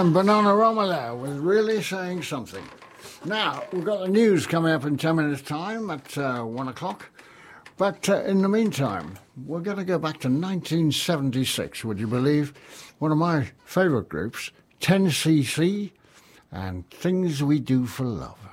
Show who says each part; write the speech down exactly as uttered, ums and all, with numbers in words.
Speaker 1: time, Bananarama there was really saying something. Now, we've got the news coming up in ten minutes' time at uh, one o'clock. But uh, in the meantime, we're going to go back to nineteen seventy-six, would you believe? One of my favourite groups, ten C C, and Things We Do for Love.